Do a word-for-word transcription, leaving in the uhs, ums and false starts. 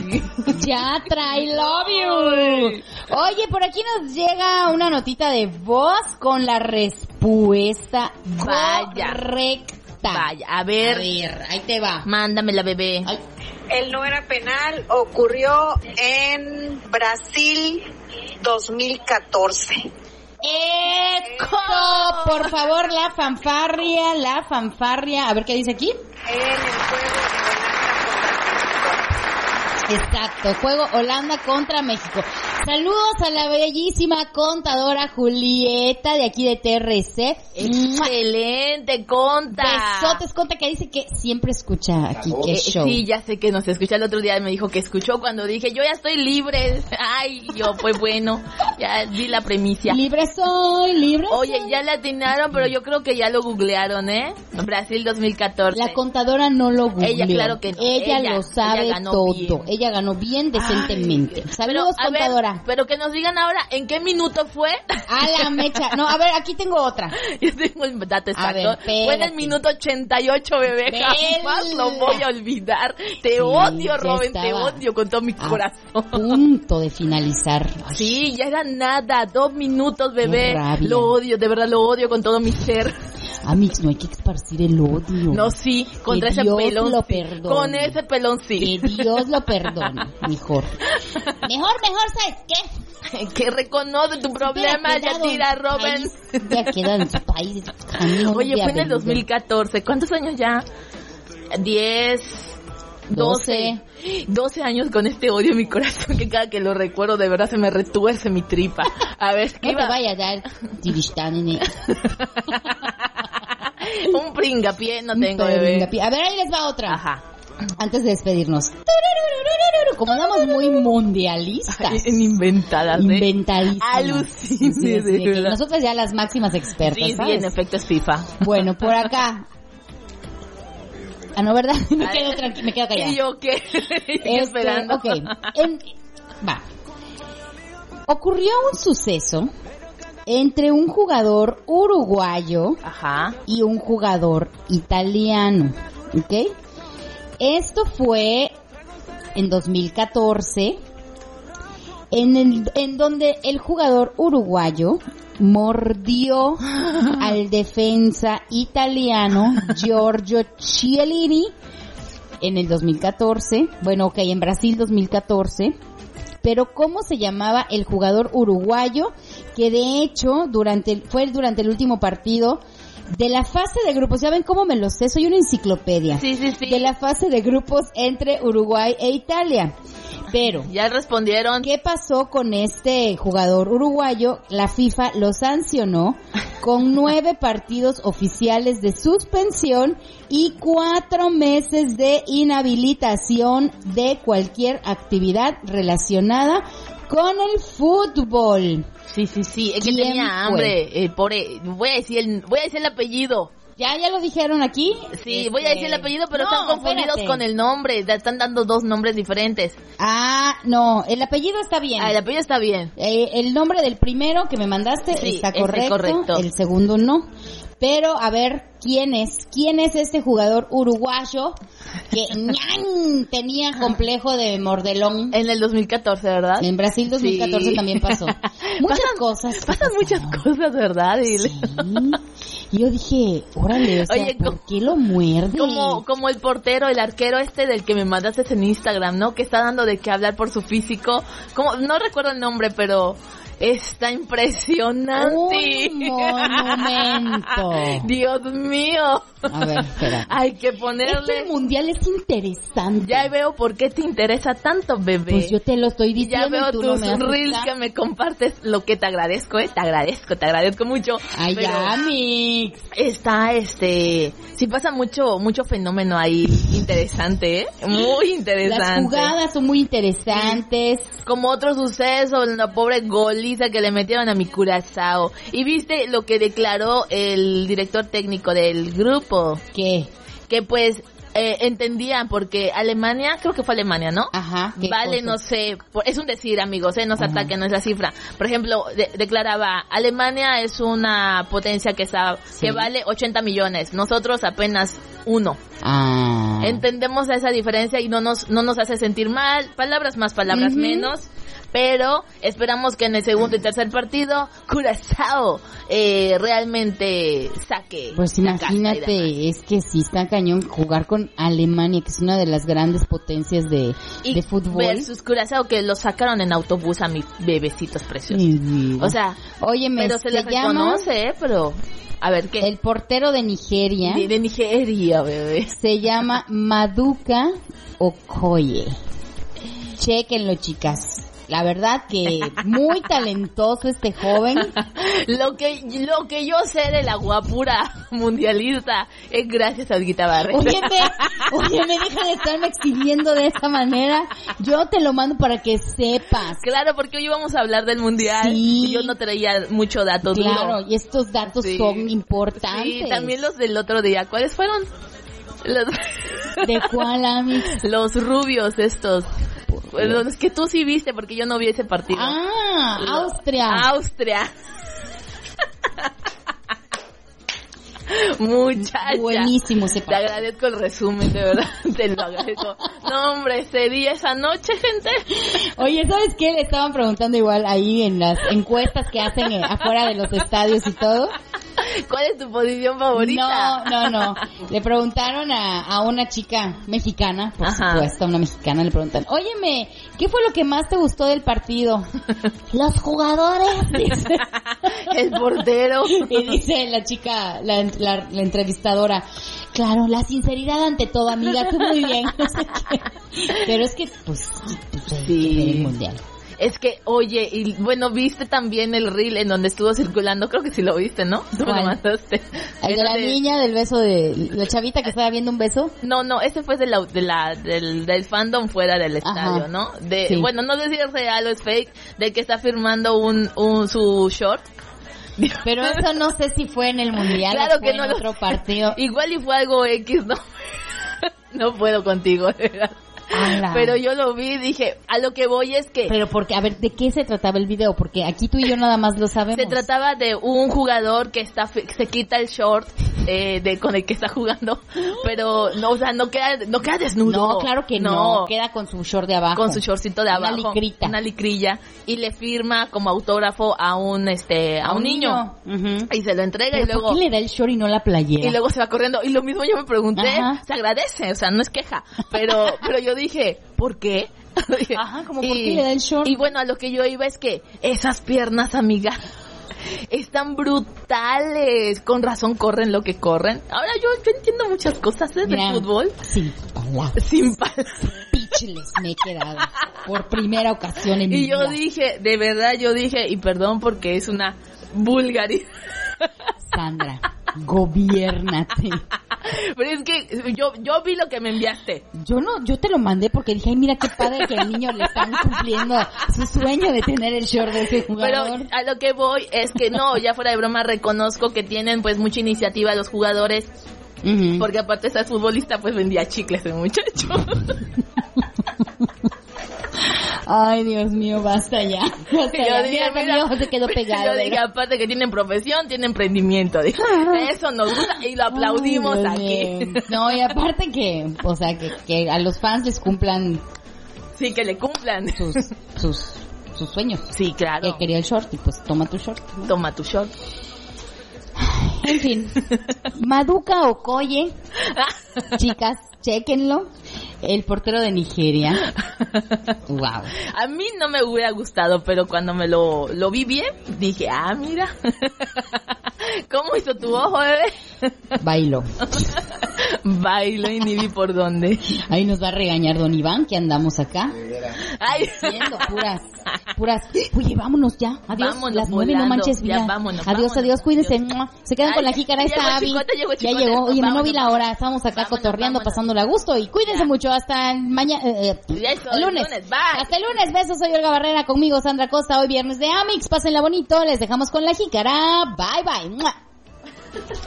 Yatra, I love you. Oye, por aquí nos llega una notita de voz con la respuesta Vaya. correcta. Vaya, a ver. A ver, ahí te va. Mándamela, bebé. Ay. El no era penal ocurrió en Brasil dos mil catorce. ¡Eco! Por favor, la fanfarria, la fanfarria. A ver qué dice aquí. En el juego de Exacto, juego Holanda contra México. Saludos a la bellísima contadora Julieta de aquí de T R C. Excelente, Conta. Besotes, Conta, que dice que siempre escucha aquí que Eh, show. sí, ya sé que nos escucha. El otro día me dijo que escuchó cuando dije, yo ya estoy libre. Ay, yo, pues bueno, ya di la premicia. Libre soy, libre Oye, soy. ya le atinaron, pero yo creo que ya lo googlearon, ¿eh? Brasil dos mil catorce. La contadora no lo googleó. Ella, claro que no. Ella, Ella- lo sabe ella ganó todo. bien. Ella ganó bien decentemente. Ay, Saludos, pero, a ver, contadora. pero que nos digan ahora, ¿en qué minuto fue? A la mecha. No, a ver, aquí tengo otra. Yo tengo el dato A ver, exacto. Fue en espérate. el minuto ochenta y ocho, bebé. Vela. Jamás lo voy a olvidar. Te Sí, odio, ya Robin, te estaba odio con todo mi a corazón. punto de finalizar. Ay, Sí, ya era nada, dos minutos, bebé. Qué rabia. Lo odio, de verdad lo odio con todo mi ser. Amix, no hay que esparcir el odio. No, sí, contra Que ese Dios pelón. lo sí. perdone. Con ese pelón, sí. Que Dios lo perdone. Mejor. Mejor, mejor, ¿sabes qué? Que reconoce tu problema, Hubiera quedado Yatira, en Robin. país, ya queda en su país. Camino Oye, de fue en el avenida. dos mil catorce. ¿Cuántos años ya? diez, doce. doce años con este odio en mi corazón que cada que lo recuerdo de verdad se me retuerce mi tripa. A ver, ¿qué No iba? te vaya a dar tiristán. Un pringapié no tengo, bebé. A ver, ahí les va otra. Ajá. Antes de despedirnos. Como andamos muy mundialistas. En inventadas, ¿eh? Inventadísimas. Alucine, Sí, sí, de sí, que verdad. nosotras ya las máximas expertas, Sí, sí, ¿sabes? en efecto es FIFA. Bueno, por acá. Ah, no, ¿verdad? Me quedo tranquila, me quedo callada. ¿Y yo qué? Este, Esperando. ok. En- va. Ocurrió un suceso entre un jugador uruguayo Ajá. y un jugador italiano, ¿ok? Esto fue en dos mil catorce, en, el, en donde el jugador uruguayo mordió al defensa italiano Giorgio Chiellini en el dos mil catorce, bueno, ok, en Brasil dos mil catorce, pero ¿cómo se llamaba el jugador uruguayo? Que de hecho durante el, fue durante el último partido de la fase de grupos. ¿Ya ven cómo me lo sé? Soy una enciclopedia. Sí, sí, sí. De la fase de grupos entre Uruguay e Italia. Pero Ya respondieron. ¿qué pasó con este jugador uruguayo? La FIFA lo sancionó con nueve partidos oficiales de suspensión y cuatro meses de inhabilitación de cualquier actividad relacionada con el fútbol. Sí, sí, sí. Es que ¿Quién tenía fue? hambre. Eh, pobre. Voy a decir el, voy a decir el apellido. ¿Ya ya lo dijeron aquí? Sí, Este, voy a decir el apellido, pero no, están confundidos espérate. con el nombre. Ya están dando dos nombres diferentes. Ah, no, el apellido está bien. Ah, el apellido está bien. Eh, el nombre del primero que me mandaste Sí, está ese correcto, correcto. el segundo no. Pero, a ver, ¿quién es? ¿Quién es este jugador uruguayo que ñan, tenía complejo de mordelón? En el dos mil catorce, ¿verdad? En Brasil dos mil catorce Sí. también pasó. Muchas Pasan- cosas. que Pasan muchas pasaron. cosas, ¿verdad? Y- Sí. Y yo dije, órale, o sea, Oye, ¿por co- qué lo muerde? Como, como el portero, el arquero este del que me mandaste en Instagram, ¿no? Que está dando de qué hablar por su físico. Como, no recuerdo el nombre, pero está impresionante. Un monumento. Dios mío. A ver, espera. Hay que Este ponerle. mundial es interesante. Ya veo por qué te interesa tanto, bebé. Pues yo te lo estoy Y diciendo. ya veo y tú no tus me haces reels caso. que me compartes, lo que te agradezco, ¿eh? Te agradezco, te agradezco mucho. Ay, Pero ya, mix. está, este, sí pasa mucho, mucho fenómeno ahí interesante, ¿eh? Muy interesante. Las jugadas son muy interesantes. Como otro suceso, la pobre goliza que le metieron a mi Curazao. Y viste lo que declaró el director técnico del grupo, ¿Qué? que pues eh, entendían porque Alemania, creo que fue Alemania, ¿no? Ajá. ¿qué Vale, cosa? no sé, por- es un decir, amigos, ¿eh? No se Ajá. ataquen, no es la cifra. Por ejemplo, de- declaraba, Alemania es una potencia que, está, Sí. que vale ochenta millones, nosotros apenas uno. Ah. Entendemos esa diferencia y no nos no nos hace sentir mal, palabras más, palabras uh-huh. menos, pero esperamos que en el segundo y tercer partido Curazao eh, realmente saque. Pues imagínate, es que sí está cañón jugar con Alemania, que es una de las grandes potencias de, y de fútbol. Versus Curazao, que lo sacaron en autobús a mis bebecitos preciosos. Sí, o sea, óyeme, pero se les reconoce, ¿eh? Pero... A ver, ¿qué? El portero de Nigeria. De, de Nigeria, bebé. Se llama Maduka Okoye. Chéquenlo, chicas. La verdad que muy talentoso este joven. Lo que lo que yo sé de la guapura mundialista es gracias a Olguita Barrera. Óyeme, óyeme, deja de estarme exhibiendo de esa manera. Yo te lo mando para que sepas. Claro, porque hoy vamos a hablar del mundial. Sí. Y yo no traía mucho dato duro. Claro, y estos datos sí. son importantes. Sí, también los del otro día. ¿Cuáles fueron? Los... ¿De cuál, Amix? Los rubios estos. Pues los que tú sí viste, porque yo no vi ese partido. Ah, Lo, Austria. Austria. Muchacha. Buenísimo ese partido. Te agradezco el resumen, de verdad. Te lo agradezco. No, hombre, ese día, esa noche, gente. Oye, ¿sabes qué? Le estaban preguntando igual ahí en las encuestas que hacen afuera de los estadios y todo. ¿Cuál es tu posición favorita? No, no, no. Le preguntaron a, a una chica mexicana, por Ajá. supuesto, a una mexicana le preguntan, óyeme, ¿qué fue lo que más te gustó del partido? Los jugadores, dice. El portero. Y dice la chica, la, la, la entrevistadora, claro, la sinceridad ante todo, amiga, tú muy bien. No sé qué. Pero es que, pues, sí. El mundial. Es que, oye, y bueno, viste también el reel en donde estuvo circulando, creo que sí lo viste, ¿no? Tú me lo mandaste. ¿El de la de... niña del beso de la chavita que estaba viendo un beso? No, no, ese fue de la, de la, del, del fandom fuera del estadio, Ajá. ¿no? De, sí. Bueno, no sé si es real o es fake, de que está firmando un, un, su short. Pero eso no sé si fue en el mundial claro o fue que no en otro lo... partido. Igual y fue algo X, ¿no? No puedo contigo, de verdad. Ala. Pero yo lo vi y dije, a lo que voy es que... Pero porque, a ver, ¿de qué se trataba el video? Porque aquí tú y yo nada más lo sabemos. Se trataba de un jugador que está se quita el short eh, de con el que está jugando, pero no, o sea, no queda no queda desnudo. No, claro que no. no. Queda con su short de abajo. Con su shortcito de abajo. Una licrita. Una licrilla. Y le firma como autógrafo a un este a, a un, un niño. niño. Uh-huh. Y se lo entrega pero y luego... ¿por qué le da el short y no la playera? Y luego se va corriendo. Y lo mismo yo me pregunté. Ajá. Se agradece, o sea, no es queja. Pero, pero yo dije... ¿Por qué? Ajá, como por qué le da el short. Y bueno, a lo que yo iba es que esas piernas, amiga, están brutales. Con razón corren lo que corren. Ahora yo, yo entiendo muchas cosas ¿eh? Mira, del fútbol. Sin palabras. Sin palabras. Speechless me he quedado. Por primera ocasión en mi vida. Y yo dije, de verdad, yo dije, y perdón porque es una vulgaridad. Sandra, gobiérnate. Pero es que yo yo vi lo que me enviaste. Yo no, yo te lo mandé porque dije, ay, mira qué padre que al niño le están cumpliendo su sueño de tener el short de ese jugador. Pero a lo que voy es que no, ya fuera de broma reconozco que tienen pues mucha iniciativa los jugadores. Uh-huh. Porque aparte de ser futbolista pues vendía chicles el muchacho. Ay, Dios mío, basta ya. Basta yo ya. Dije, mira, mi ojo se quedó pegado. Yo dije, aparte que tienen profesión, tienen emprendimiento. Dije, eso nos gusta y lo aplaudimos. Ay, aquí. No, y aparte que, o sea, que, que a los fans les cumplan. Sí, que le cumplan. Sus, sus, sus sueños. Sí, claro. Que quería el short y pues toma tu short, ¿no? Toma tu short. En fin. Maduka Okoye. Chicas, chéquenlo. El portero de Nigeria. Wow. A mí no me hubiera gustado, pero cuando me lo, lo vi bien, dije, ah, mira. ¿Cómo hizo tu ojo, bebé? Bailo. Bailo y ni vi por dónde. Ahí nos va a regañar don Iván, que andamos acá. Ay. Haciendo puras, puras. Oye, vámonos ya. Adiós. Vámonos las nueve, no manches, ya, vámonos. Adiós, vámonos, adiós, cuídense. Adiós. Se quedan Ay, con la jícara esta Abby. Ya llegó. Oye, no vi la hora. Estamos acá vámonos, cotorreando, vámonos. Pasándola a gusto. Y cuídense ya. mucho. Hasta mañana. Eh, Eso, el lunes. lunes bye. Hasta el lunes. Besos. Soy Olga Barrera. Conmigo Sandra Costa. Hoy viernes de Amix. Pásenla bonito. Les dejamos con la jícara. Bye, bye.